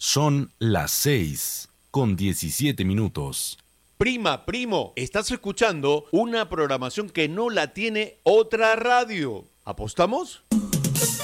Son las 6:17. Prima, primo, estás escuchando una programación que no la tiene otra radio. ¿Apostamos?